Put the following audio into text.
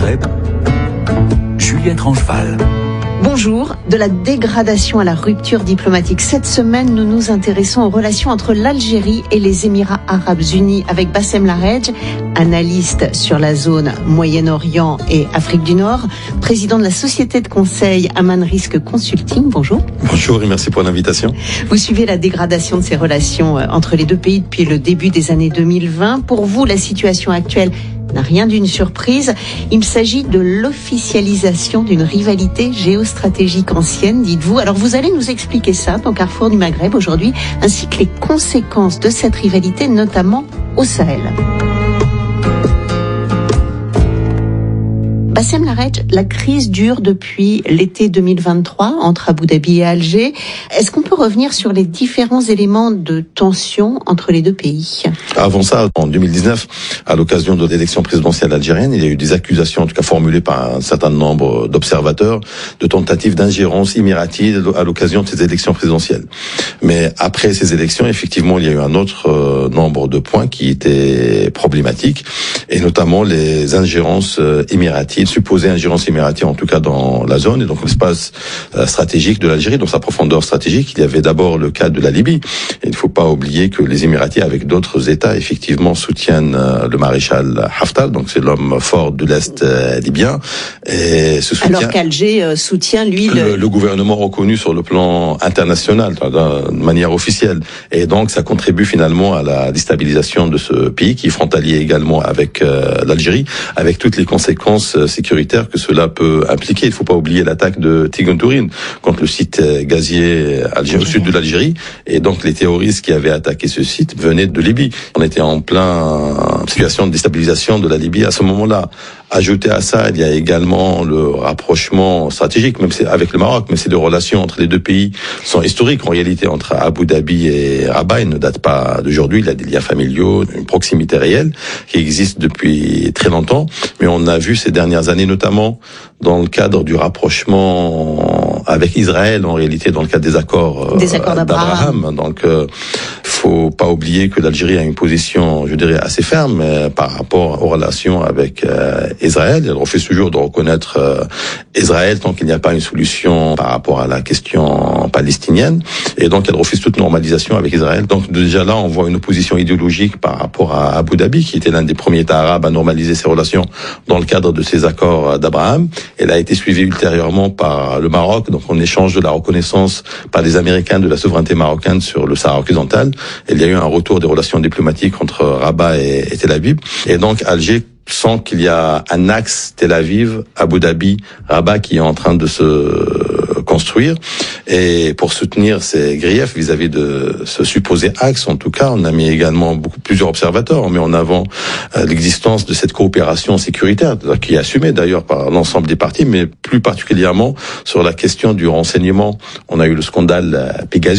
Maghreb, Juliette Rangeval. Bonjour. De la dégradation à la rupture diplomatique. Cette semaine, nous nous intéressons aux relations entre l'Algérie et les Émirats Arabes Unis avec Bassem Laredj, analyste sur la zone Moyen-Orient et Afrique du Nord, président de la société de conseil Aman Risk Consulting. Bonjour. Bonjour et merci pour l'invitation. Vous suivez la dégradation de ces relations entre les deux pays depuis le début des années 2020. Pour vous, la situation actuelle n'a rien d'une surprise. Il s'agit de l'officialisation d'une rivalité géostratégique ancienne, dites-vous. Alors vous allez nous expliquer ça dans Carrefour du Maghreb aujourd'hui, ainsi que les conséquences de cette rivalité, notamment au Sahel. Bassem Laredj, la crise dure depuis l'été 2023 entre Abu Dhabi et Alger. Est-ce qu'on peut revenir sur les différents éléments de tension entre les deux pays ? Avant ça, en 2019, à l'occasion de l'élection présidentielle algérienne, il y a eu des accusations, en tout cas formulées par un certain nombre d'observateurs, de tentatives d'ingérence émiratie à l'occasion de ces élections présidentielles. Mais après ces élections, effectivement, il y a eu un autre nombre de points qui étaient problématiques, et notamment les ingérences émiraties, supposée ingérence émiratie en tout cas dans la zone et donc l'espace stratégique de l'Algérie, dans sa profondeur stratégique. Il y avait d'abord le cas de la Libye. Et il ne faut pas oublier que les Émiratis, avec d'autres États, effectivement soutiennent le maréchal Haftar, donc c'est l'homme fort de l'Est libyen. Et ce soutien, alors qu'Alger soutient, lui, le gouvernement reconnu sur le plan international, de manière officielle. Et donc ça contribue finalement à la déstabilisation de ce pays qui est frontalier également avec l'Algérie, avec toutes les conséquences sécuritaire que cela peut impliquer. Il ne faut pas oublier l'attaque de Tigunturin contre le site gazier au sud de l'Algérie. Et donc, les terroristes qui avaient attaqué ce site venaient de Libye. On était en plein situation de déstabilisation de la Libye à ce moment-là. Ajouté à ça, il y a également le rapprochement stratégique, même avec le Maroc, mais c'est des relations entre les deux pays sont historiques. En réalité, entre Abu Dhabi et Rabat, ils ne datent pas d'aujourd'hui. Il y a des liens familiaux, une proximité réelle qui existe depuis très longtemps. Mais on a vu ces dernières années, notamment dans le cadre du rapprochement avec Israël, en réalité, dans le cadre des accords d'Abraham. Donc, faut pas oublier que l'Algérie a une position, je dirais, assez ferme par rapport aux relations avec Israël. Elle refuse toujours de reconnaître Israël tant qu'il n'y a pas une solution par rapport à la question palestinienne. Et donc, elle refuse toute normalisation avec Israël. Donc, déjà là, on voit une opposition idéologique par rapport à Abu Dhabi, qui était l'un des premiers États arabes à normaliser ses relations dans le cadre de ces accords d'Abraham. Elle a été suivie ultérieurement par le Maroc, donc en échange de la reconnaissance par les Américains de la souveraineté marocaine sur le Sahara occidental. Il y a eu un retour des relations diplomatiques entre Rabat et Tel Aviv. Et donc, Alger sent qu'il y a un axe Tel Aviv, Abu Dhabi, Rabat qui est en train de se construire. Et pour soutenir ces griefs vis-à-vis de ce supposé axe, en tout cas, on a mis également plusieurs observateurs, on met en avant l'existence de cette coopération sécuritaire, qui est assumée d'ailleurs par l'ensemble des partis, mais plus particulièrement sur la question du renseignement. On a eu le scandale Pegasus,